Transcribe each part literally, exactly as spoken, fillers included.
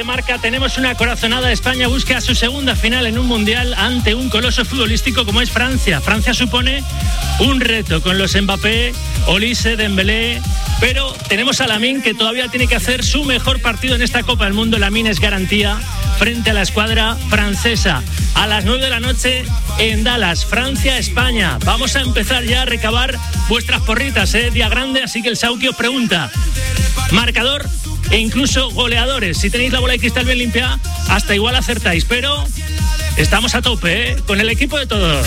de Marca tenemos una corazonada. España busca su segunda final en un mundial ante un coloso futbolístico como es Francia. Francia supone un reto con los Mbappé, Olise, Dembélé, pero tenemos a Lamine que todavía tiene que hacer su mejor partido en esta Copa del Mundo. Lamine es garantía frente a la escuadra francesa a las nueve de la noche en Dallas, Francia, España. Vamos a empezar ya a recabar vuestras porritas, ¿eh? Día grande, así que el Sauki os pregunta marcador e incluso goleadores. Si tenéis la bola de cristal bien limpia, hasta igual acertáis, pero estamos a tope, ¿eh? Con el equipo de todos.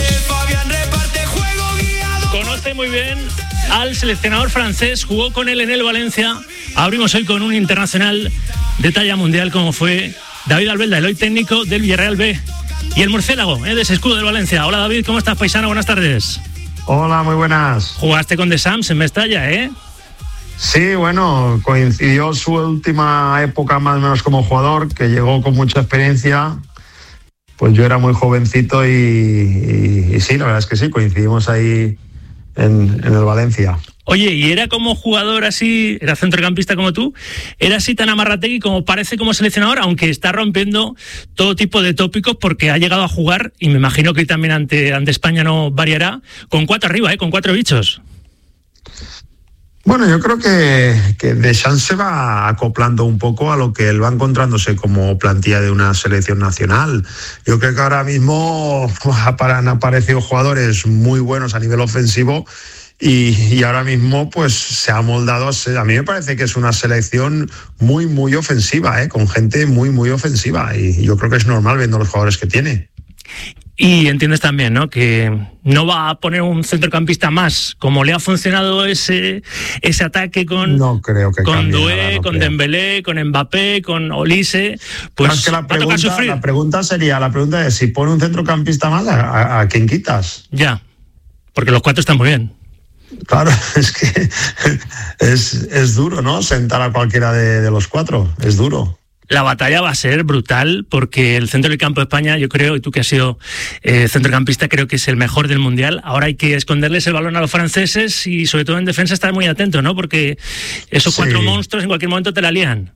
Conoce muy bien al seleccionador francés, jugó con él en el Valencia. Abrimos hoy con un internacional de talla mundial como fue David Albelda, el hoy técnico del Villarreal B. Y el murciélago, ¿eh? De ese escudo del Valencia. Hola David, ¿cómo estás, paisano? Buenas tardes. Hola, muy buenas. Jugaste con The Sams en Mestalla, ¿eh? Sí, bueno, coincidió su última época más o menos como jugador, que llegó con mucha experiencia. Pues yo era muy jovencito y, y, y sí, la verdad es que sí, coincidimos ahí en, en el Valencia. Oye, ¿y era como jugador así, era centrocampista como tú, era así tan amarrategui como parece como seleccionador, aunque está rompiendo todo tipo de tópicos porque ha llegado a jugar, y me imagino que también ante, ante España no variará, con cuatro arriba, ¿eh? Con cuatro bichos? Bueno, yo creo que, que Deschamps se va acoplando un poco a lo que él va encontrándose como plantilla de una selección nacional. Yo creo que ahora mismo han aparecido jugadores muy buenos a nivel ofensivo y, y ahora mismo pues se ha moldado. A mí me parece que es una selección muy, muy ofensiva, ¿eh? Con gente muy, muy ofensiva, y yo creo que es normal viendo los jugadores que tiene. Y entiendes también, ¿no?, que no va a poner un centrocampista más, como le ha funcionado ese ese ataque con no creo que con cambie Doué, nada, no con creo. Dembélé, con Mbappé, con Olise, pues es que la va a tocar pregunta, sufrir. la pregunta sería, la pregunta es, si pone un centrocampista más, ¿a, a, a quién quitas? Ya, porque los cuatro están muy bien. Claro, es que es, es duro, ¿no?, sentar a cualquiera de, de los cuatro, es duro. La batalla va a ser brutal porque el centro del campo de España, yo creo, y tú que has sido eh, centrocampista, creo que es el mejor del Mundial. Ahora hay que esconderles el balón a los franceses y sobre todo en defensa estar muy atento, ¿no? Porque esos Sí. cuatro monstruos en cualquier momento te la lían.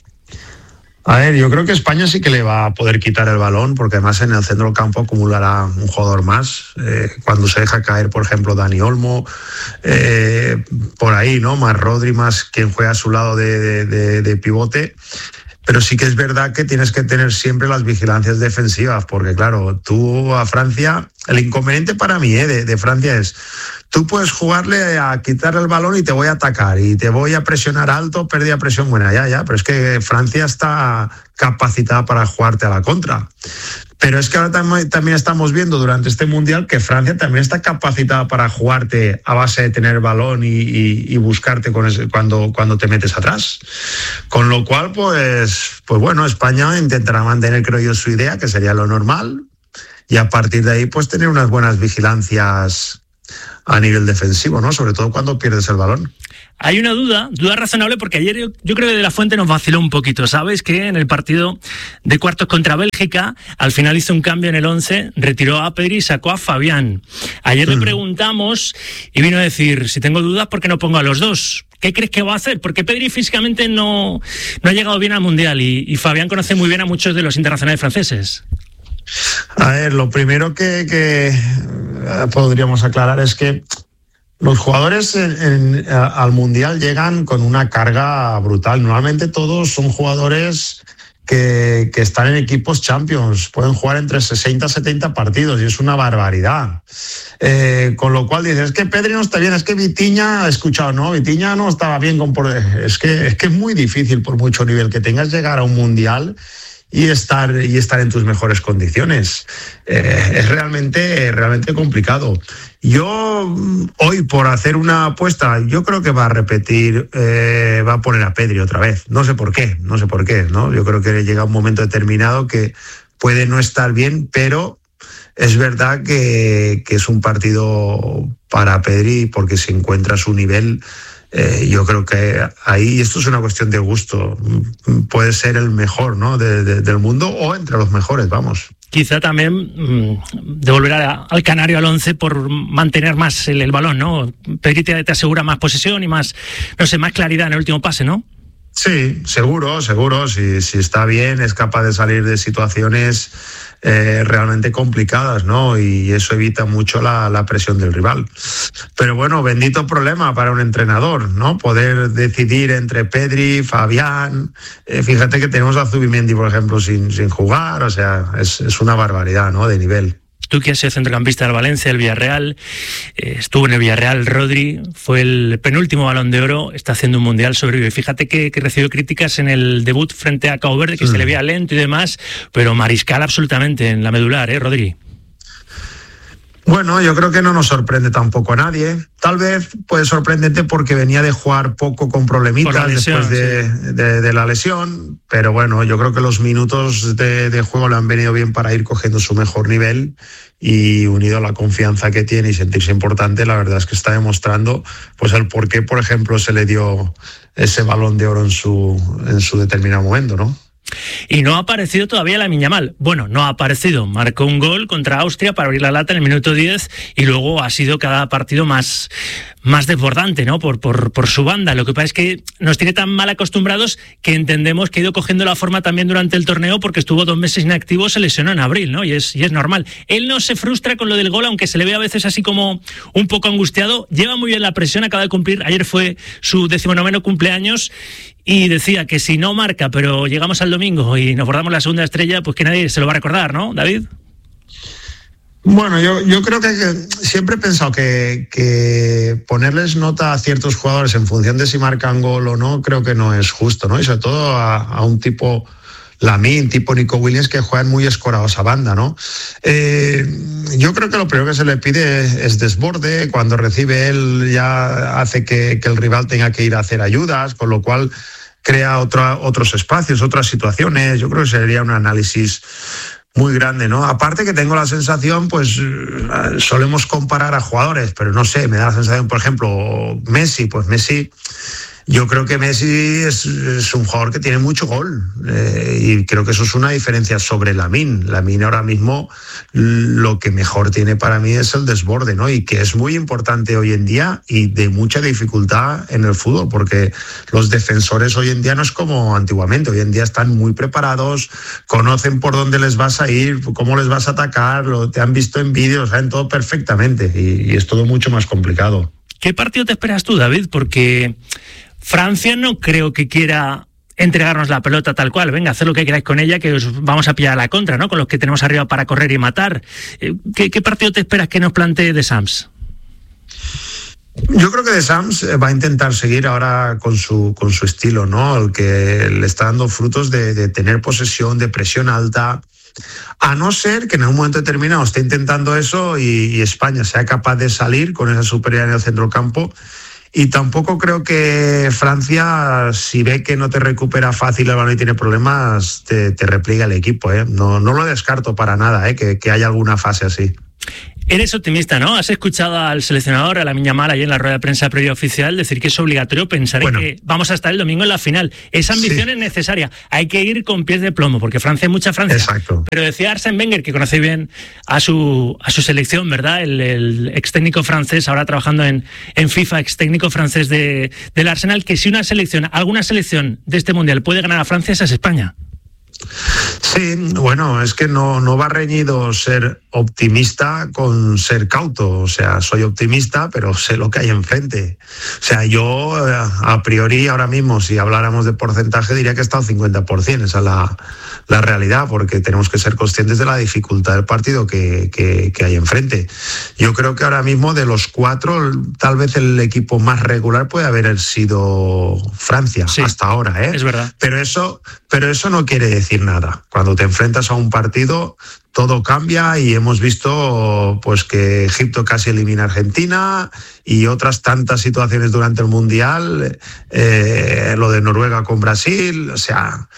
A ver, yo creo que España sí que le va a poder quitar el balón, porque además en el centro del campo acumulará un jugador más. Eh, cuando se deja caer, por ejemplo, Dani Olmo, eh, por ahí, ¿no? Más Rodri, más quien juega a su lado de, de, de, de pivote. Pero sí que es verdad que tienes que tener siempre las vigilancias defensivas, porque claro, tú a Francia, el inconveniente para mí eh, de, de Francia es, tú puedes jugarle a quitarle el balón y te voy a atacar y te voy a presionar alto, pérdida de presión buena, ya, ya, pero es que Francia está capacitada para jugarte a la contra. Pero es que ahora tam- también estamos viendo durante este Mundial que Francia también está capacitada para jugarte a base de tener balón y, y, y buscarte con ese, cuando, cuando te metes atrás. Con lo cual, pues, pues bueno, España intentará mantener, creo yo, su idea, que sería lo normal, y a partir de ahí, pues tener unas buenas vigilancias a nivel defensivo, ¿no? Sobre todo cuando pierdes el balón. Hay una duda, duda razonable, porque ayer yo, yo creo que De La Fuente nos vaciló un poquito. Sabes que en el partido de cuartos contra Bélgica, al final hizo un cambio en el once, retiró a Pedri y sacó a Fabián. Ayer mm. le preguntamos y vino a decir, si tengo dudas, ¿por qué no pongo a los dos? ¿Qué crees que va a hacer? Porque Pedri físicamente no, no ha llegado bien al Mundial y, y Fabián conoce muy bien a muchos de los internacionales franceses. A ver, lo primero que, que podríamos aclarar es que los jugadores en, en, al Mundial llegan con una carga brutal. Normalmente todos son jugadores que, que están en equipos Champions, pueden jugar entre sesenta y setenta partidos y es una barbaridad. Eh, con lo cual dices, es que Pedri no está bien, es que Vitinha, he escuchado, no, Vitinha no estaba bien. Con, es, que, es que es muy difícil, por mucho nivel que tengas, llegar a un Mundial y estar, y estar en tus mejores condiciones. Eh, es realmente, realmente complicado. Yo hoy, por hacer una apuesta, yo creo que va a repetir, eh, va a poner a Pedri otra vez. No sé por qué, no sé por qué, ¿no? Yo creo que llega un momento determinado que puede no estar bien, pero es verdad que, que es un partido para Pedri, porque si encuentra su nivel, eh, yo creo que ahí, esto es una cuestión de gusto, puede ser el mejor, ¿no?, de, de, del mundo, o entre los mejores, vamos. Quizá también mmm, devolver a, al canario al once por mantener más el, el balón, ¿no? Pedri te, te asegura más posesión y más, no sé, más claridad en el último pase, ¿no? Sí, seguro, seguro. Si, si está bien, es capaz de salir de situaciones eh, realmente complicadas, ¿no? Y eso evita mucho la, la presión del rival. Pero bueno, bendito problema para un entrenador, ¿no? Poder decidir entre Pedri, Fabián. Eh, fíjate que tenemos a Zubimendi, por ejemplo, sin, sin jugar. O sea, es, es una barbaridad, ¿no? De nivel. Tú que has sido centrocampista del Valencia, el Villarreal, eh, estuvo en el Villarreal, Rodri, fue el penúltimo Balón de Oro, está haciendo un Mundial, sobrevive. Fíjate que, que recibió críticas en el debut frente a Cabo Verde, que sí. se le veía lento y demás, pero mariscal absolutamente en la medular, ¿eh, Rodri? Bueno, yo creo que no nos sorprende tampoco a nadie. Tal vez puede sorprenderte porque venía de jugar poco con problemitas lesión, después de, sí. de, de la lesión, pero bueno, yo creo que los minutos de, de juego le han venido bien para ir cogiendo su mejor nivel y unido a la confianza que tiene y sentirse importante, la verdad es que está demostrando pues el por qué, por ejemplo, se le dio ese Balón de Oro en su, en su determinado momento, ¿no? Y no ha aparecido todavía Lamine Yamal. Bueno, no ha aparecido. Marcó un gol contra Austria para abrir la lata en el minuto diez y luego ha sido cada partido más, más desbordante, ¿no? Por, por, por su banda. Lo que pasa es que nos tiene tan mal acostumbrados que entendemos que ha ido cogiendo la forma también durante el torneo porque estuvo dos meses inactivo, se lesionó en abril, ¿no? Y es, y es normal. Él no se frustra con lo del gol, aunque se le ve a veces así como un poco angustiado. Lleva muy bien la presión, acaba de cumplir. Ayer fue su decimonoveno cumpleaños y decía que si no marca, pero llegamos al domingo y nos bordamos la segunda estrella, pues que nadie se lo va a recordar, ¿no, David? Bueno, yo, yo creo que, que siempre he pensado que, que ponerles nota a ciertos jugadores en función de si marcan gol o no, creo que no es justo, ¿no? Y sobre todo a, a un tipo Lamine, tipo Nico Williams, que juegan muy escorados a banda, ¿no? Eh, yo creo que lo primero que se le pide es, es desborde. Cuando recibe él ya hace que, que el rival tenga que ir a hacer ayudas, con lo cual crea otra, otros espacios, otras situaciones. Yo creo que sería un análisis muy grande, ¿no? Aparte que tengo la sensación, pues solemos comparar a jugadores, pero no sé, me da la sensación, por ejemplo, Messi, pues Messi, yo creo que Messi es, es un jugador que tiene mucho gol eh, y creo que eso es una diferencia sobre Lamine. Lamine ahora mismo lo que mejor tiene para mí es el desborde, ¿no? Y que es muy importante hoy en día y de mucha dificultad en el fútbol, porque los defensores hoy en día no es como antiguamente. Hoy en día están muy preparados, conocen por dónde les vas a ir, cómo les vas a atacar, lo, te han visto en vídeos, saben todo perfectamente y, y es todo mucho más complicado. ¿Qué partido te esperas tú, David? Porque Francia no creo que quiera entregarnos la pelota tal cual. Venga, haced lo que queráis con ella, que os vamos a pillar a la contra, ¿no? Con los que tenemos arriba para correr y matar. ¿Qué, qué partido te esperas que nos plantee Deschamps? Yo creo que Deschamps va a intentar seguir ahora con su, con su estilo, ¿no? El que le está dando frutos de, de tener posesión, de presión alta. A no ser que en un momento determinado esté intentando eso y, y España sea capaz de salir con esa superioridad en el centrocampo. Y tampoco creo que Francia, si ve que no te recupera fácil el balón y tiene problemas, te, te repliega el equipo, ¿eh? No, no lo descarto para nada, ¿eh? que, que haya alguna fase así. Eres optimista, ¿no? Has escuchado al seleccionador, a Lamine Yamal, ahí en la rueda de prensa previa oficial, decir que es obligatorio pensar bueno, en que vamos a estar el domingo en la final. Esa ambición sí. es necesaria. Hay que ir con pies de plomo, porque Francia es mucha Francia. Exacto. Pero decía Arsène Wenger, que conoce bien a su a su selección, ¿verdad? El, el ex técnico francés, ahora trabajando en, en FIFA, ex técnico francés de, del Arsenal, que si una selección, alguna selección de este Mundial puede ganar a Francia, esa es España. Sí, bueno, es que no, no va reñido ser optimista con ser cauto. O sea, soy optimista, pero sé lo que hay enfrente. O sea, yo a priori ahora mismo, si habláramos de porcentaje, diría que está al cincuenta por ciento. Esa es la, la realidad, porque tenemos que ser conscientes de la dificultad del partido que, que, que hay enfrente. Yo creo que ahora mismo de los cuatro, tal vez el equipo más regular puede haber sido Francia, sí, hasta ahora, ¿eh? Es verdad. Pero eso, pero eso no quiere decir decir nada. Cuando te enfrentas a un partido, todo cambia y hemos visto pues que Egipto casi elimina a Argentina y otras tantas situaciones durante el Mundial, eh, lo de Noruega con Brasil, o sea,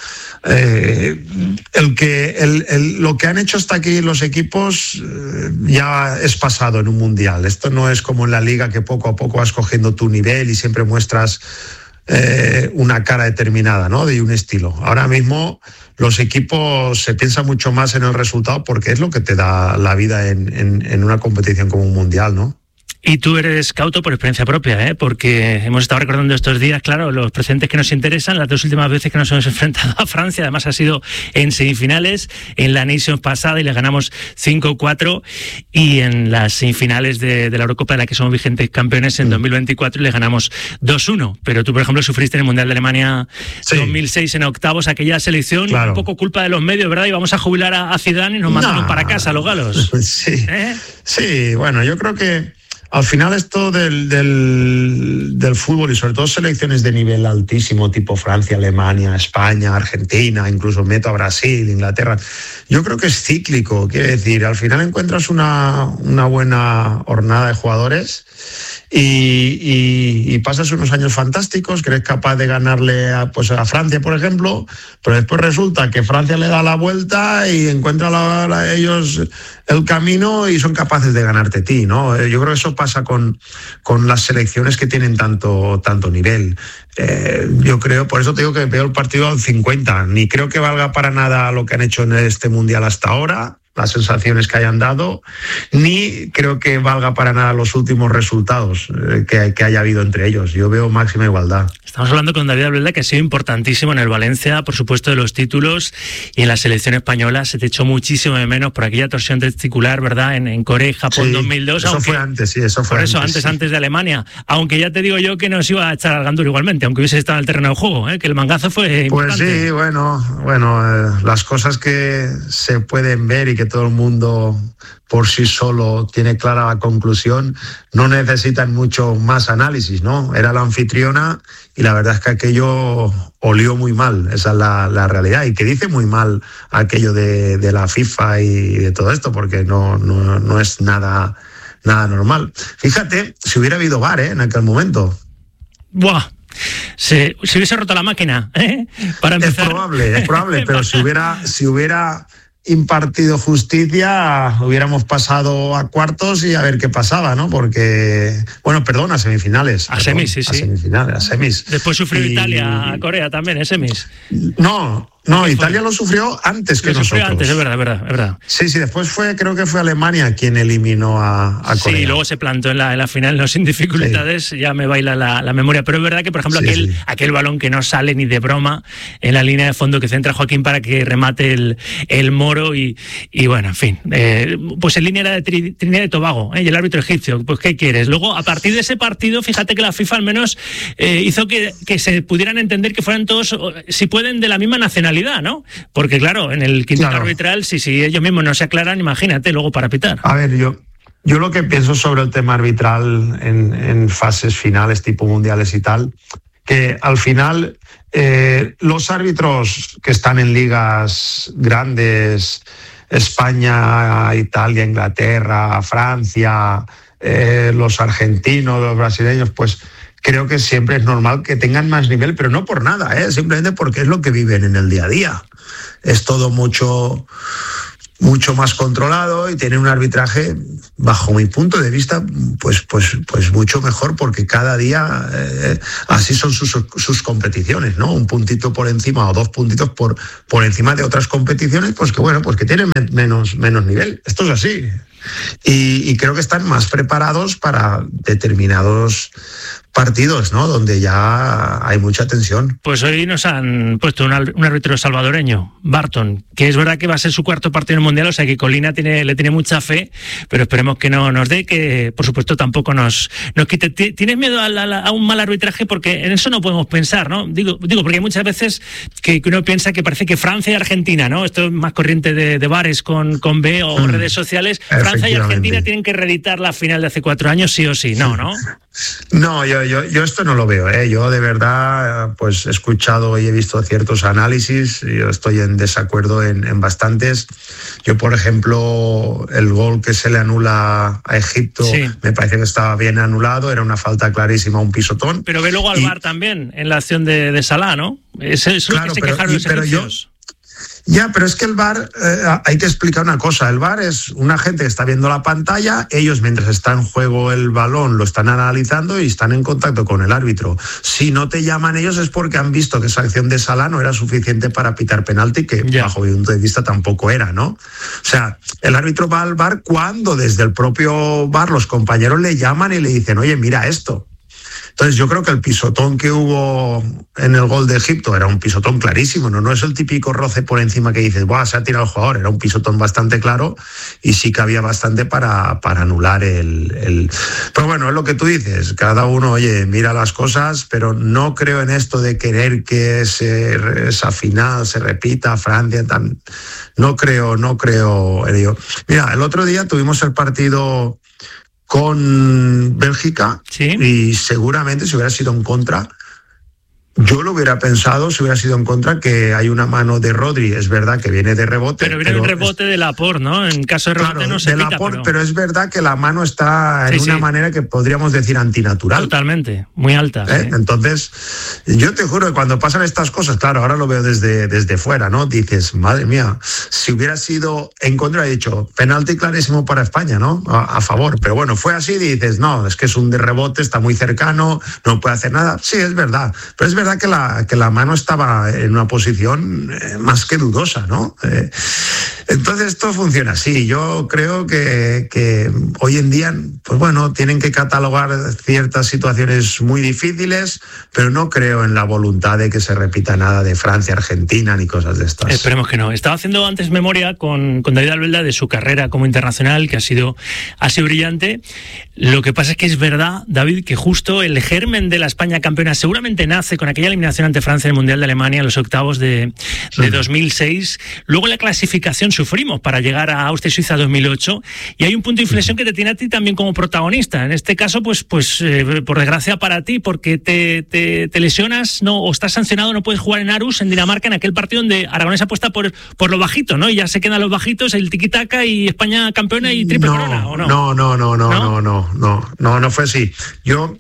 eh, el que, el, el, lo que han hecho hasta aquí los equipos eh, ya es pasado en un Mundial. Esto no es como en la Liga, que poco a poco vas cogiendo tu nivel y siempre muestras Eh, una cara determinada, ¿no? De un estilo. Ahora mismo los equipos se piensa mucho más en el resultado porque es lo que te da la vida en, en, en una competición como un mundial, ¿no? Y tú eres cauto por experiencia propia, ¿eh? Porque hemos estado recordando estos días, claro, los precedentes que nos interesan. Las dos últimas veces que nos hemos enfrentado a Francia, además ha sido en semifinales, en la Nations pasada y le ganamos cinco cuatro, y en las semifinales de, de la Eurocopa, de la que somos vigentes campeones en dos mil veinticuatro, y le ganamos dos uno. Pero tú, por ejemplo, sufriste en el Mundial de Alemania sí. dos mil seis en octavos, aquella selección, claro. Un poco culpa de los medios, ¿verdad? Y vamos a jubilar a, a Zidane y nos mandaron no. para casa los galos. Sí, ¿Eh? sí, bueno, yo creo que al final esto del, del, del fútbol y sobre todo selecciones de nivel altísimo tipo Francia, Alemania, España, Argentina, incluso meto a Brasil, Inglaterra, yo creo que es cíclico. Quiere decir, al final encuentras una, una buena hornada de jugadores y, y, y pasas unos años fantásticos, que eres capaz de ganarle a, pues a Francia, por ejemplo, pero después resulta que Francia le da la vuelta y encuentra la, la, ellos el camino y son capaces de ganarte a ti, ¿no? Yo creo que eso pasa con, con las selecciones que tienen tanto, tanto nivel. Eh, yo creo, por eso te digo que veo el partido al cincuenta, ni creo que valga para nada lo que han hecho en este Mundial hasta ahora, las sensaciones que hayan dado, ni creo que valga para nada los últimos resultados que, que haya habido entre ellos. Yo veo máxima igualdad. Estamos hablando con David Albelda, que ha sido importantísimo en el Valencia, por supuesto, de los títulos, y en la selección española se te echó muchísimo de menos por aquella torsión testicular, ¿verdad? En, en Corea y Japón sí, dos mil dos. Eso aunque, fue antes, sí, eso fue por eso, antes. antes, sí. antes de Alemania. Aunque ya te digo yo que nos iba a echar al ganduro igualmente, aunque hubiese estado en el terreno de juego, ¿eh? Que el mangazo fue importante. Pues sí, bueno, bueno eh, las cosas que se pueden ver y que todo el mundo por sí solo tiene clara la conclusión, no necesitan mucho más análisis, ¿no? Era la anfitriona y la verdad es que aquello olió muy mal, esa es la, la realidad, y que dice muy mal aquello de, de la FIFA y de todo esto, porque no, no, no es nada, nada normal. Fíjate, si hubiera habido V A R, ¿eh? En aquel momento. ¡Buah! Se, se hubiese roto la máquina, ¿eh? Para empezar. Es probable, es probable, pero si hubiera... Si hubiera impartido justicia, hubiéramos pasado a cuartos y a ver qué pasaba, ¿no? Porque, bueno, perdón, a semifinales. A perdón, semis, sí, sí. A semifinales, a semis. Después sufrió y... Italia a Corea también, en semis. No, no, Italia lo sufrió antes que lo nosotros. Lo sufrió antes, es verdad, es verdad, es verdad. Sí, sí, después fue, creo que fue Alemania quien eliminó a, a Corea. Sí, luego se plantó en la, en la final, no sin dificultades, sí. Ya me baila la, la memoria. Pero es verdad que, por ejemplo, sí, aquel, sí. aquel balón que no sale ni de broma en la línea de fondo que centra Joaquín para que remate el, el Moro y, y bueno, en fin. Eh, pues en línea era de Tri, Trinidad y Tobago, ¿eh? Y el árbitro egipcio, pues ¿qué quieres? Luego, a partir de ese partido, fíjate que la FIFA al menos eh, hizo que, que se pudieran entender que fueran todos, si pueden, de la misma nacionalidad, ¿no? Porque claro, en el quinteto claro. arbitral, si, si ellos mismos no se aclaran, imagínate luego para pitar. A ver, yo, yo lo que pienso sobre el tema arbitral en, en fases finales, tipo mundiales y tal, que al final eh, los árbitros que están en ligas grandes, España, Italia, Inglaterra, Francia, eh, los argentinos, los brasileños, pues creo que siempre es normal que tengan más nivel, pero no por nada, ¿eh? Simplemente porque es lo que viven en el día a día. Es todo mucho, mucho más controlado y tienen un arbitraje, bajo mi punto de vista, pues, pues, pues mucho mejor, porque cada día eh, así son sus, sus competiciones, ¿no? Un puntito por encima o dos puntitos por, por encima de otras competiciones, pues que bueno, pues que tienen menos, menos nivel. Esto es así. Y, y creo que están más preparados para determinados partidos, ¿no? Donde ya hay mucha tensión. Pues hoy nos han puesto un, un árbitro salvadoreño, Barton, que es verdad que va a ser su cuarto partido en el Mundial, o sea que Colina tiene, le tiene mucha fe, pero esperemos que no nos dé, que por supuesto tampoco nos, nos quite. ¿Tienes miedo a, a, a un mal arbitraje? Porque en eso no podemos pensar, ¿no? Digo, digo porque hay muchas veces que, que uno piensa que parece que Francia y Argentina, ¿no? Esto es más corriente de, de bares con, con B o mm, redes sociales. Francia y Argentina tienen que reeditar la final de hace cuatro años sí o sí, no, ¿no? No, yo, yo, yo esto no lo veo, ¿eh? Yo de verdad pues he escuchado y he visto ciertos análisis, yo estoy en desacuerdo en, en bastantes. Yo, por ejemplo, el gol que se le anula a Egipto, sí, me parece que estaba bien anulado, era una falta clarísima, un pisotón. Pero ve luego al y... V A R también, en la acción de, de Salah, ¿no? Eso es claro, lo que se pero, quejaron los pero egipcios. Yo... Ya, pero es que el V A R, eh, ahí te explica una cosa, el V A R es una gente que está viendo la pantalla, ellos mientras está en juego el balón lo están analizando y están en contacto con el árbitro. Si no te llaman ellos es porque han visto que esa acción de Salah no era suficiente para pitar penalti, que yeah. bajo mi punto de vista tampoco era, ¿no? O sea, el árbitro va al V A R cuando desde el propio V A R los compañeros le llaman y le dicen, oye, mira esto. Entonces yo creo que el pisotón que hubo en el gol de Egipto era un pisotón clarísimo, no, no es el típico roce por encima que dices, ¡buah, se ha tirado el jugador! Era un pisotón bastante claro y sí que había bastante para, para anular el, el... Pero bueno, es lo que tú dices, cada uno, oye, mira las cosas, pero no creo en esto de querer que ese, esa final se repita, Francia, tan... no creo, no creo, Elio. Mira, el otro día tuvimos el partido con Bélgica, ¿sí? Y seguramente si hubiera sido en contra, yo lo hubiera pensado, si hubiera sido en contra, que hay una mano de Rodri, es verdad que viene de rebote. Pero viene pero un rebote es... de Laporte, ¿no? En caso de rebote claro, no se de pita, Laporte, pero... pero es verdad que la mano está en sí, una sí. manera que podríamos decir antinatural. Totalmente, muy alta. ¿Eh? Sí. Entonces, yo te juro que cuando pasan estas cosas, claro, ahora lo veo desde, desde fuera, ¿no? Dices, madre mía, si hubiera sido en contra, he dicho, penalti clarísimo para España, ¿no? A, a favor. Pero bueno, fue así y dices, no, es que es un de rebote, está muy cercano, no puede hacer nada. Sí, es verdad. Pero es verdad que la, que la La mano estaba en una posición eh, más que dudosa, ¿no? Eh, entonces esto funciona así. Yo creo que, que hoy en día, pues bueno, tienen que catalogar ciertas situaciones muy difíciles, pero no creo en la voluntad de que se repita nada de Francia, Argentina, ni cosas de estas. Esperemos que no. Estaba haciendo antes memoria con, con David Albelda de su carrera como internacional, que ha sido, ha sido brillante. Lo que pasa es que es verdad, David, que justo el germen de la España campeona seguramente nace con aquella eliminación ante Francia en el Mundial de Alemania en los octavos de, sí. de dos mil seis. Luego en la clasificación sufrimos para llegar a Austria y Suiza dos mil ocho, y hay un punto de inflexión que te tiene a ti también como protagonista. En este caso, pues, pues eh, por desgracia para ti, porque te, te, te lesionas, no, o estás sancionado, no puedes jugar en Aarhus, en Dinamarca, en aquel partido donde Aragonés apuesta por, por lo bajito, ¿no? Y ya se quedan los bajitos, el tiquitaca y España campeona y triple no, corona, ¿o no? No, no, no, no, no, no, no, no, no fue así. Yo,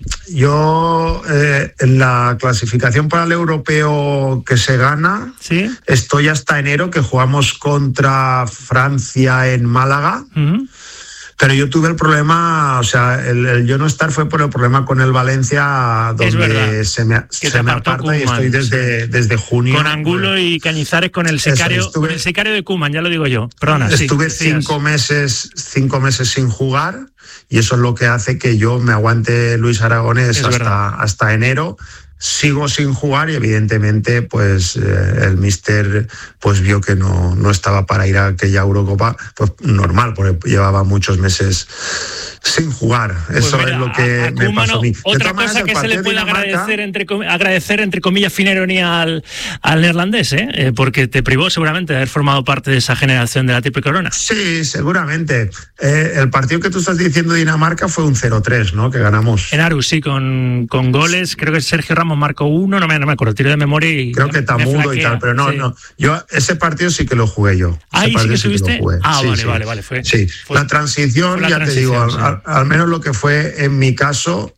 yo eh, en la clasificación para el europeo que se gana, ¿sí? Estoy hasta enero, que jugamos contra Francia en Málaga. Uh-huh. Pero yo tuve el problema, o sea, el, el yo no estar fue por el problema con el Valencia, donde se me, se me aparta y estoy desde, sí. desde junio. Con Angulo pues, y Cañizares con el sicario, estuve, con el sicario de Koeman, ya lo digo yo. Perdona, estuve sí, cinco meses, cinco meses sin jugar, y eso es lo que hace que yo me aguante Luis Aragonés hasta, hasta enero. Sigo sin jugar y evidentemente pues eh, el míster pues vio que no, no estaba para ir a aquella Eurocopa, pues normal, porque llevaba muchos meses sin jugar. Pues eso mira, es lo que a, a me pasó a mí. Otra cosa que se le puede agradecer entre, agradecer entre comillas fina ironía al, al neerlandés, ¿eh? Eh, porque te privó seguramente de haber formado parte de esa generación de la triple corona. Sí, seguramente. Eh, el partido que tú estás diciendo de Dinamarca fue un cero tres, ¿no? Que ganamos. En Aarhus, sí, con, con goles, creo que Sergio Ramos marcó uno, no me, no me acuerdo, tiro de memoria y creo que Tamudo y tal, pero no, sí. no. Yo ese partido sí que lo jugué yo. Ahí sí que estuviste. Sí que ah, sí, vale, sí. vale, vale, fue. Sí. Fue, la transición, la ya transición, te digo, sí. al, al menos lo que fue en mi caso,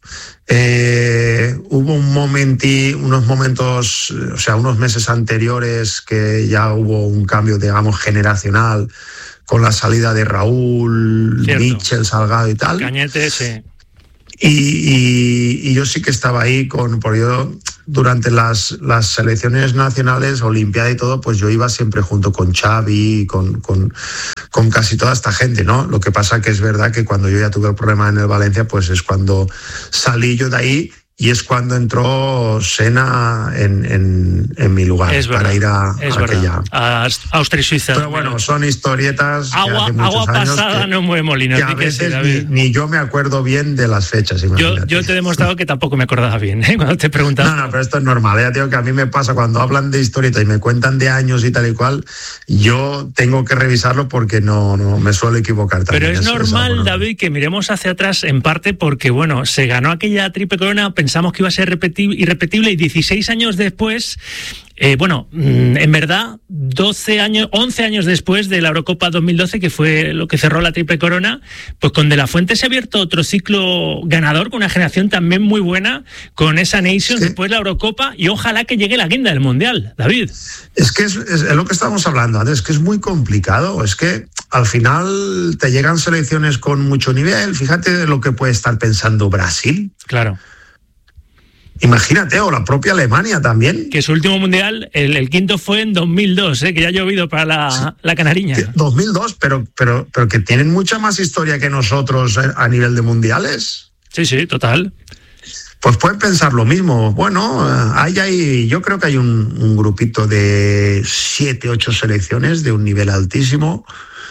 eh, hubo un momenti, unos momentos, o sea, unos meses anteriores que ya hubo un cambio, digamos, generacional con la salida de Raúl, Cierto. Mitchell, Salgado y tal. Cañete, sí. Y, y, y yo sí que estaba ahí con, por yo durante las, las selecciones nacionales, Olimpiada y todo, pues yo iba siempre junto con Xavi, con, con, con casi toda esta gente, ¿no? Lo que pasa que es verdad que cuando yo ya tuve el problema en el Valencia, pues es cuando salí yo de ahí. Y es cuando entró Sena en, en, en mi lugar es para verdad, ir a, es a aquella. A Austria y Suiza. Pero bueno, son historietas agua, que hace muchos agua años pasada que, no mueve molinos. Que a veces ni, ni yo me acuerdo bien de las fechas. Yo, yo te he demostrado que tampoco me acordaba bien, ¿eh? Cuando te preguntaba. No, no, pero esto es normal. Ya digo que a mí me pasa cuando hablan de historietas y me cuentan de años y tal y cual, yo tengo que revisarlo porque no, no me suelo equivocar también. Pero es eso, normal, es David, que miremos hacia atrás en parte porque, bueno, se ganó aquella triple corona pensando pensamos que iba a ser repeti- irrepetible y dieciséis años después, eh, bueno, en verdad, doce años, once años después de la Eurocopa dos mil doce, que fue lo que cerró la triple corona, pues con De La Fuente se ha abierto otro ciclo ganador, con una generación también muy buena, con esa Nations, sí. Después la Eurocopa, y ojalá que llegue la guinda del Mundial, David. Es que es, es, es lo que estábamos hablando antes, es que es muy complicado, es que al final te llegan selecciones con mucho nivel, fíjate lo que puede estar pensando Brasil. Claro. Imagínate, o la propia Alemania también. Que su último mundial, el, el quinto fue en dos mil dos, ¿eh? Que ya ha llovido para la, sí. la canariña. dos mil dos, pero, pero, pero que tienen mucha más historia que nosotros a nivel de mundiales. Sí, sí, total. Pues pueden pensar lo mismo. Bueno, hay, hay, yo creo que hay un, un grupito de siete, ocho selecciones de un nivel altísimo.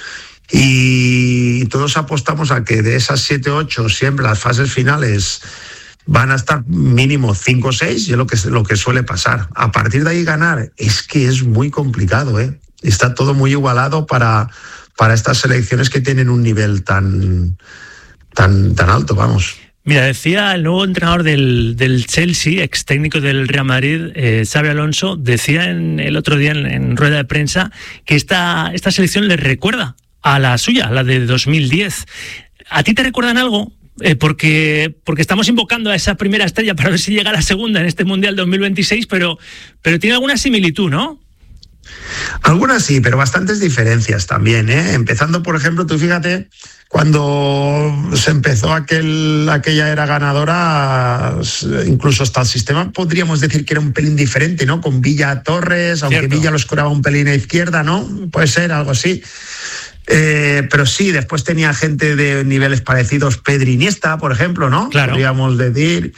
Y todos apostamos a que de esas siete, ocho, siempre las fases finales van a estar mínimo cinco o seis, y es lo que, lo que suele pasar. A partir de ahí ganar, es que es muy complicado, ¿eh? Está todo muy igualado para, para estas selecciones que tienen un nivel tan, tan, tan alto, vamos. Mira, decía el nuevo entrenador del, del Chelsea, ex técnico del Real Madrid, eh, Xabi Alonso, decía en, el otro día en, en rueda de prensa que esta, esta selección le recuerda a la suya, a la de dos mil diez. ¿A ti te recuerdan algo? Eh, porque, porque estamos invocando a esa primera estrella para ver si llega a la segunda en este Mundial dos mil veintiséis, pero, pero tiene alguna similitud, ¿no? Algunas sí, pero bastantes diferencias también, ¿eh? Empezando, por ejemplo, tú fíjate, cuando se empezó aquel, aquella era ganadora, incluso hasta el sistema podríamos decir que era un pelín diferente, ¿no? Con Villa Torres, aunque Cierto. Villa lo escoraba un pelín a izquierda, ¿no? Puede ser algo así. Eh, pero sí, después tenía gente de niveles parecidos, Pedri, Iniesta, por ejemplo, ¿no? Claro. Podríamos decir.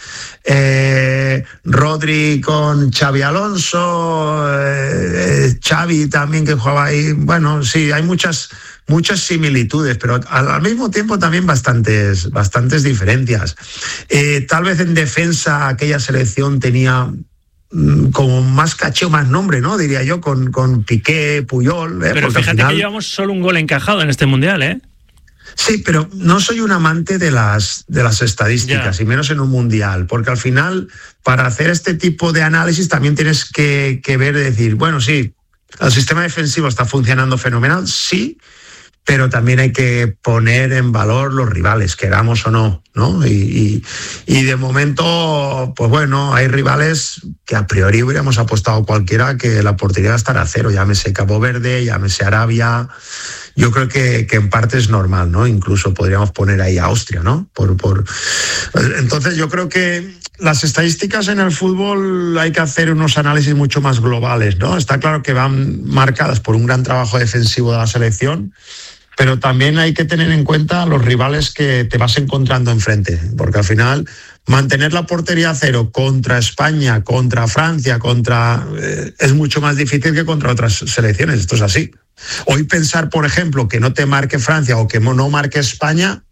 Eh, Rodri con Xabi Alonso, eh, Xavi también que jugaba ahí. Bueno, sí, hay muchas, muchas similitudes, pero al, al mismo tiempo también bastantes, bastantes diferencias. Eh, tal vez en defensa aquella selección tenía como más caché o más nombre, ¿no? Diría yo, con, con Piqué, Puyol. ¿eh? Pero Porque fíjate final... que llevamos solo un gol encajado en este Mundial, ¿eh? Sí, pero no soy un amante de las, de las estadísticas, yeah. y menos en un Mundial, porque al final, para hacer este tipo de análisis también tienes que, que ver y decir, bueno, sí, el sistema defensivo está funcionando fenomenal, sí, pero también hay que poner en valor los rivales, queramos o no, ¿no? Y, y, y de momento, pues bueno, hay rivales que a priori hubiéramos apostado cualquiera que la portería va a estar a cero, llámese Cabo Verde, llámese Arabia. Yo creo que, que en parte es normal, ¿no? Incluso podríamos poner ahí a Austria, ¿no? Por, por... Entonces yo creo que las estadísticas en el fútbol hay que hacer unos análisis mucho más globales, ¿no? Está claro que van marcadas por un gran trabajo defensivo de la selección, pero también hay que tener en cuenta los rivales que te vas encontrando enfrente, porque al final mantener la portería a cero contra España, contra Francia, contra eh, es mucho más difícil que contra otras selecciones, esto es así. Hoy pensar, por ejemplo, que no te marque Francia o que no marque España,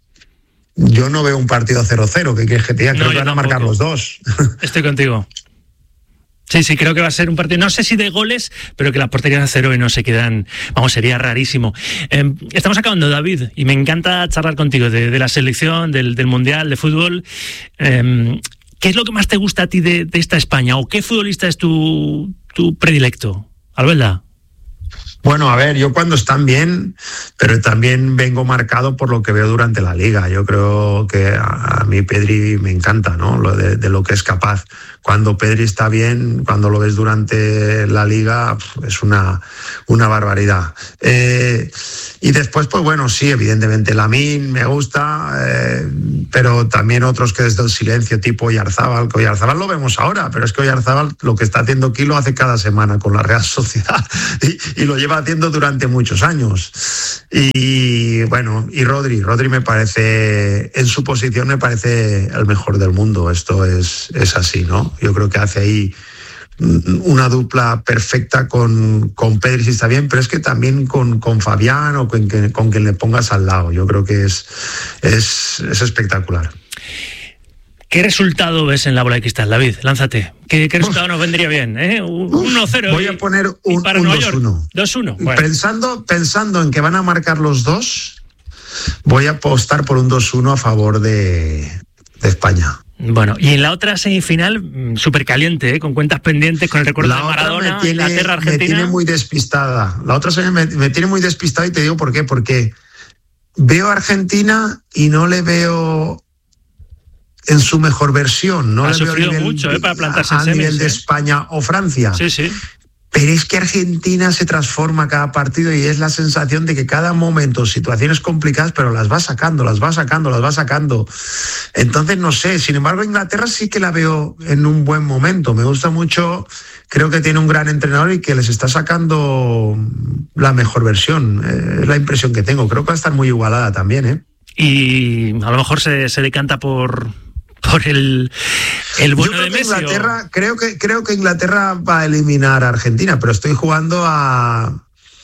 yo no veo un partido cero cero, que quieres que te diga, creo no, que van tampoco. A marcar los dos. Estoy contigo. Sí, sí, creo que va a ser un partido, no sé si de goles, pero que las porterías a cero y no se quedan, vamos, sería rarísimo. Eh, estamos acabando, David, y me encanta charlar contigo de, de la selección, del, del Mundial de Fútbol. Eh, ¿Qué es lo que más te gusta a ti de, de esta España? ¿O qué futbolista es tu, tu predilecto? Albelda. Bueno, a ver, yo cuando están bien, pero también vengo marcado por lo que veo durante la liga. Yo creo que a, a mí Pedri me encanta, ¿no? Lo de, de lo que es capaz. Cuando Pedri está bien, cuando lo ves durante la liga, es una, una barbaridad. Eh, y después, pues bueno, sí, evidentemente Lamine me gusta, eh, pero también otros que desde el silencio, tipo Oyarzábal, que Oyarzábal lo vemos ahora, pero es que Oyarzábal lo que está haciendo aquí lo hace cada semana con la Real Sociedad y, y lo lleva haciendo durante muchos años. Y bueno, y Rodri, Rodri me parece, en su posición me parece el mejor del mundo, esto es, es así, ¿no? Yo creo que hace ahí una dupla perfecta con, con Pedri, si está bien, pero es que también con, con Fabián o con, con quien le pongas al lado. Yo creo que es, es, es espectacular. ¿Qué resultado ves en la bola de cristal, David? Lánzate. ¿Qué, qué resultado nos vendría bien? ¿Eh? uno cero. Voy a poner un, un dos uno. dos uno. Bueno. Pensando, pensando en que van a marcar los dos, voy a apostar por un dos uno a favor de, de España. Bueno, y en la otra semifinal, súper caliente, ¿eh? Con cuentas pendientes, con el recuerdo de Maradona, me tiene, Inglaterra, Argentina. Me tiene muy despistada. La otra me, me tiene muy despistada y te digo por qué. Porque veo a Argentina y no le veo en su mejor versión. No ha le sufrido veo nivel, mucho, ¿eh? Para plantarse a, en semis, nivel de ¿eh? España o Francia. Sí, sí. Pero es que Argentina se transforma cada partido y es la sensación de que cada momento, situaciones complicadas, pero las va sacando, las va sacando, las va sacando. Entonces, no sé, sin embargo, Inglaterra sí que la veo en un buen momento. Me gusta mucho, creo que tiene un gran entrenador y que les está sacando la mejor versión. Eh, es la impresión que tengo. Creo que va a estar muy igualada también, ¿eh? Y a lo mejor se, se decanta por... por el, el bueno Yo creo de Messi. Que Inglaterra, o... creo, que, creo que Inglaterra va a eliminar a Argentina, pero estoy jugando a,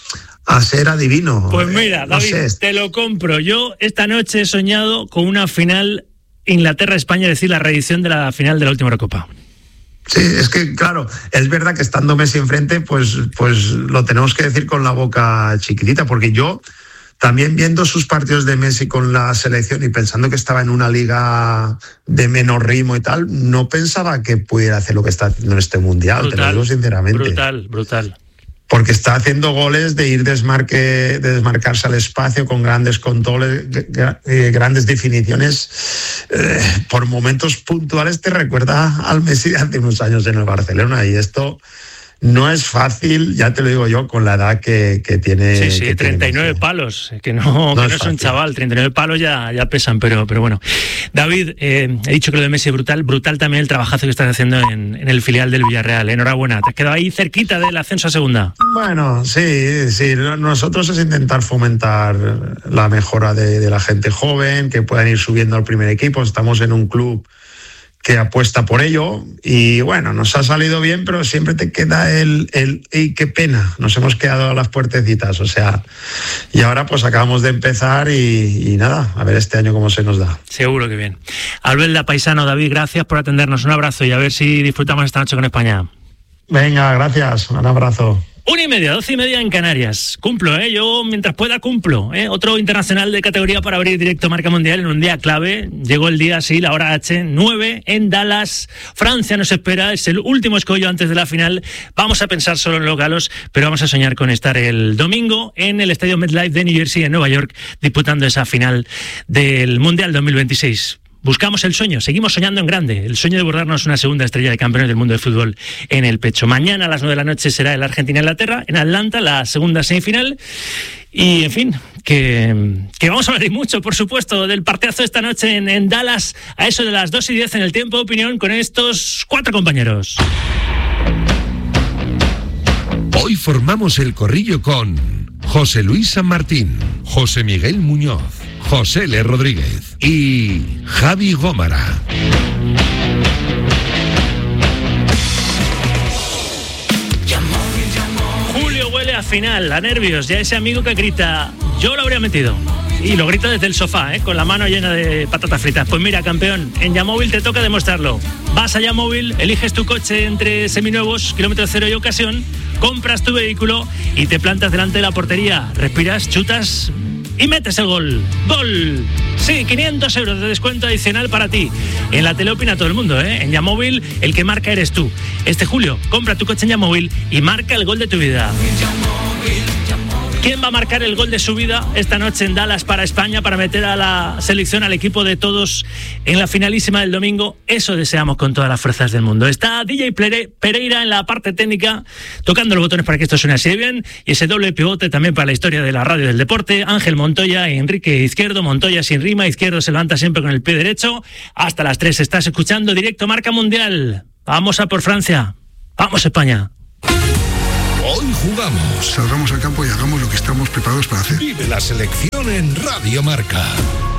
a ser adivino. Pues mira, no David, sé. te lo compro. Yo esta noche he soñado con una final Inglaterra-España, es decir, la reedición de la final de la última Eurocopa. Sí, es que claro, es verdad que estando Messi enfrente, pues, pues lo tenemos que decir con la boca chiquitita, porque yo... También viendo sus partidos de Messi con la selección y pensando que estaba en una liga de menos ritmo y tal, no pensaba que pudiera hacer lo que está haciendo en este Mundial, brutal, te lo digo sinceramente. Brutal, brutal. Porque está haciendo goles de ir desmarque, de desmarcarse al espacio con grandes controles, grandes definiciones. Eh, por momentos puntuales te recuerda al Messi de hace unos años en el Barcelona, y esto... No es fácil, ya te lo digo yo, con la edad que, que tiene. Sí, sí, que treinta y nueve tiene palos, que no, no, que no es, es un chaval, treinta y nueve palos ya, ya pesan, pero, pero bueno. David, eh, he dicho que lo de Messi es brutal, brutal también el trabajazo que estás haciendo en, en el filial del Villarreal. Enhorabuena, te has quedado ahí cerquita del ascenso a segunda. Bueno, sí, sí, nosotros es intentar fomentar la mejora de, de la gente joven, que puedan ir subiendo al primer equipo. Estamos en un club que apuesta por ello y bueno, nos ha salido bien, pero siempre te queda el, el y qué pena, nos hemos quedado a las puertecitas, o sea, y ahora pues acabamos de empezar y, y nada, a ver este año cómo se nos da. Seguro que bien. Albelda Paisano, David, gracias por atendernos, un abrazo y a ver si disfrutamos esta noche con España. Venga, gracias, un abrazo. Una y media, doce y media en Canarias. Cumplo, ¿eh? Yo mientras pueda cumplo, ¿eh? Otro internacional de categoría para abrir directo Marca Mundial en un día clave. Llegó el día, sí, la hora H, nueve en Dallas. Francia nos espera, es el último escollo antes de la final. Vamos a pensar solo en los galos, pero vamos a soñar con estar el domingo en el Estadio MetLife de New Jersey, en Nueva York, disputando esa final del Mundial dos mil veintiséis. Buscamos el sueño, seguimos soñando en grande, el sueño de bordarnos una segunda estrella de campeones del mundo del fútbol en el pecho. Mañana a las nueve de la noche será el Argentina-Inglaterra, en Atlanta, la segunda semifinal. Y, en fin, que, que vamos a hablar mucho, por supuesto, del partidazo de esta noche en, en Dallas, a eso de las dos y diez en el Tiempo de Opinión, con estos cuatro compañeros. Hoy formamos el corrillo con José Luis San Martín, José Miguel Muñoz, José L. Rodríguez y Javi Gómara. Julio huele a final, a nervios, ya ese amigo que grita, yo lo habría metido. Y lo grita desde el sofá, ¿eh? Con la mano llena de patatas fritas. Pues mira, campeón, en Yamóvil te toca demostrarlo. Vas a Yamóvil, eliges tu coche entre seminuevos, kilómetro cero y ocasión, compras tu vehículo y te plantas delante de la portería. Respiras, chutas y metes el gol. ¡Gol! Sí, quinientos euros de descuento adicional para ti. En la tele opina todo el mundo, ¿eh? En Yamóvil, el que marca eres tú. Este julio, compra tu coche en Yamóvil y marca el gol de tu vida. ¿Quién va a marcar el gol de su vida esta noche en Dallas para España, para meter a la selección, al equipo de todos en la finalísima del domingo? Eso deseamos con todas las fuerzas del mundo. Está D J Pereira en la parte técnica, tocando los botones para que esto suene así de bien, y ese doble pivote también para la historia de la radio del deporte. Ángel Montoya y Enrique Izquierdo. Montoya sin rima, Izquierdo se levanta siempre con el pie derecho. Hasta las tres estás escuchando directo Marca Mundial. Vamos a por Francia. Vamos España. Hoy jugamos. Salgamos al campo y hagamos lo que estamos preparados para hacer. Vive la selección en Radio Marca.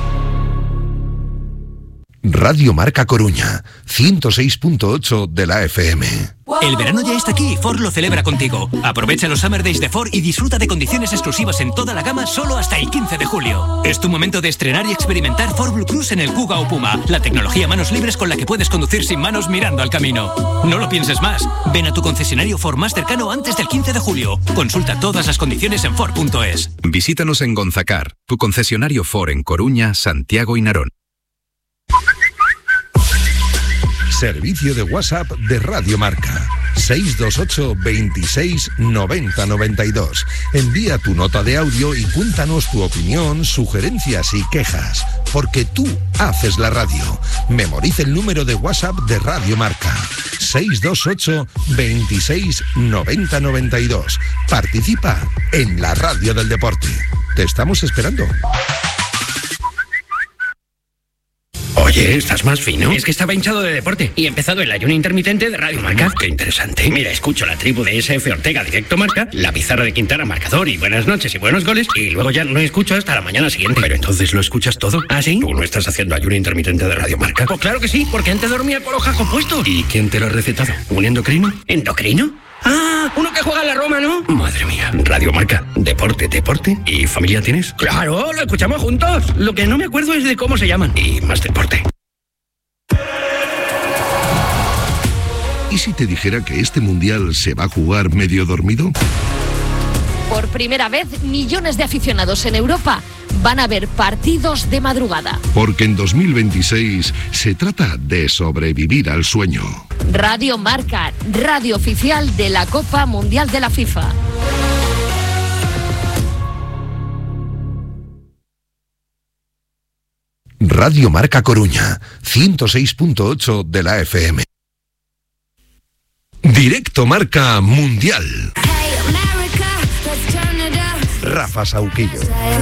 Radio Marca Coruña, ciento seis punto ocho de la F M. El verano ya está aquí y Ford lo celebra contigo. Aprovecha los Summer Days de Ford y disfruta de condiciones exclusivas en toda la gama solo hasta el quince de julio. Es tu momento de estrenar y experimentar Ford Blue Cruise en el Kuga o Puma, la tecnología a manos libres con la que puedes conducir sin manos mirando al camino. No lo pienses más. Ven a tu concesionario Ford más cercano antes del quince de julio. Consulta todas las condiciones en Ford punto es. Visítanos en Gonzacar, tu concesionario Ford en Coruña, Santiago y Narón. Servicio de WhatsApp de Radio Marca. seis dos ocho, veintiséis, noventa, noventa y dos. Envía tu nota de audio y cuéntanos tu opinión, sugerencias y quejas. Porque tú haces la radio. Memoriza el número de WhatsApp de Radio Marca. seis dos ocho, veintiséis, noventa, noventa y dos. Participa en la radio del deporte. Te estamos esperando. Oye, ¿estás más fino? Es que estaba hinchado de deporte y he empezado el ayuno intermitente de Radio Marca. Qué interesante. Mira, escucho la tribu de S F Ortega Directo Marca, la pizarra de Quintana Marcador y buenas noches y buenos goles, y luego ya no escucho hasta la mañana siguiente. Pero entonces lo escuchas todo. ¿Ah, sí? ¿Tú no estás haciendo ayuno intermitente de Radio Marca? Pues claro que sí, porque antes dormía con los jacos puestos. ¿Y quién te lo ha recetado? ¿Un endocrino? ¿Endocrino? Ah, uno que juega en la Roma, ¿no? Madre mía. Radio Marca. Deporte, deporte. ¿Y familia tienes? Claro, lo escuchamos juntos. Lo que no me acuerdo es de cómo se llaman. Y más deporte. ¿Y si te dijera que este mundial se va a jugar medio dormido? Por primera vez, millones de aficionados en Europa van a ver partidos de madrugada. Porque en dos mil veintiséis se trata de sobrevivir al sueño. Radio Marca, radio oficial de la Copa Mundial de la FIFA. Radio Marca Coruña, ciento seis punto ocho de la F M. Directo Marca Mundial. Rafa Sauquillo.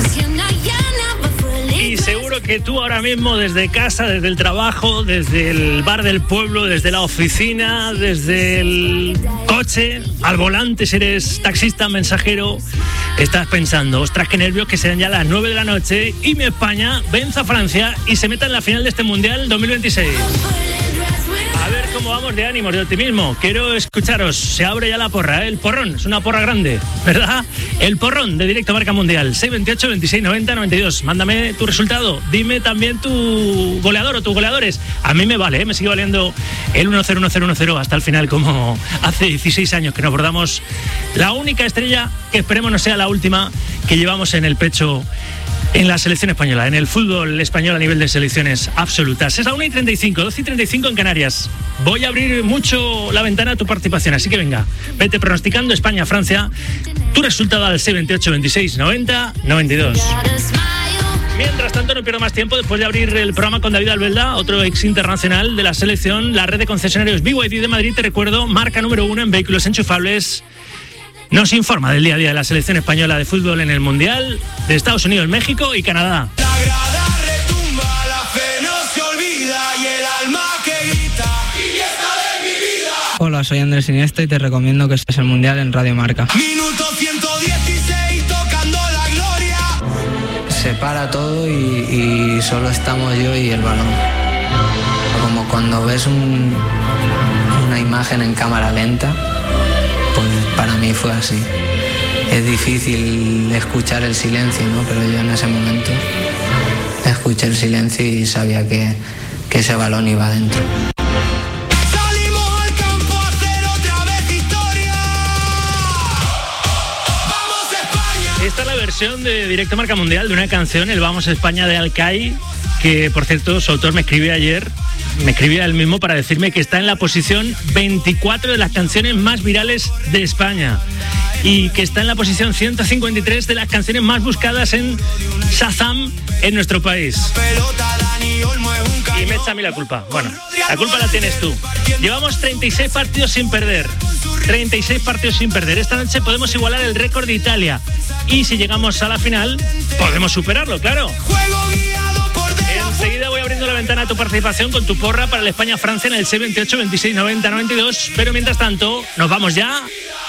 Y seguro que tú ahora mismo desde casa, desde el trabajo, desde el bar del pueblo, desde la oficina, desde el coche, al volante si eres taxista, mensajero, estás pensando, ostras, qué nervios que sean ya las nueve de la noche y mi España venza a Francia y se meta en la final de este Mundial dos mil veintiséis. A ver cómo vamos de ánimos, de optimismo. Quiero escucharos. Se abre ya la porra, ¿eh? El porrón. Es una porra grande, ¿verdad? El porrón de Directo Marca Mundial. seis veintiocho, veintiséis, noventa, noventa y dos. Mándame tu resultado. Dime también tu goleador o tus goleadores. A mí me vale, ¿eh? Me sigue valiendo el uno cero uno cero uno cero hasta el final, como hace dieciséis años que nos bordamos la única estrella que esperemos no sea la última que llevamos en el pecho en la selección española, en el fútbol español a nivel de selecciones absolutas. Es la una y treinta y cinco, doce y treinta y cinco en Canarias. Voy a abrir mucho la ventana a tu participación, así que venga, vete pronosticando España-Francia, tu resultado al seis veintiocho, veintiséis, noventa, noventa y dos. Mientras tanto, no pierdo más tiempo. Después de abrir el programa con David Albelda, otro ex internacional de la selección, la red de concesionarios B Y D de Madrid, te recuerdo, marca número uno en vehículos enchufables, nos informa del día a día de la selección española de fútbol en el Mundial de Estados Unidos, México y Canadá. La grada retumba, la fe no se olvida y el alma que grita, fiesta de mi vida. Hola, soy Andrés Iniesta y te recomiendo que estés en el Mundial en Radio Marca. Minuto ciento dieciséis, tocando la gloria. Se para todo y, y solo estamos yo y el balón. Como cuando ves un, una imagen en cámara lenta, pues para mí fue así. Es difícil escuchar el silencio, ¿no? Pero yo en ese momento escuché el silencio y sabía que, que ese balón iba adentro. Salimos al campo a hacer otra vez historia. ¡Vamos España! Esta es la versión de Directo Marca Mundial de una canción, el Vamos España de Alcai, que por cierto su autor me escribió ayer, me escribía él mismo para decirme que está en la posición veinticuatro de las canciones más virales de España y que está en la posición ciento cincuenta y tres de las canciones más buscadas en Shazam en nuestro país. Y me echa a mí la culpa. Bueno, la culpa la tienes tú. Llevamos treinta y seis partidos sin perder. treinta y seis partidos sin perder. Esta noche podemos igualar el récord de Italia. Y si llegamos a la final, podemos superarlo, claro. Enseguida voy abriendo la ventana a tu participación con tu porra para el España-Francia en el seis veintiocho, veintiséis, noventa, noventa y dos. Pero mientras tanto, nos vamos ya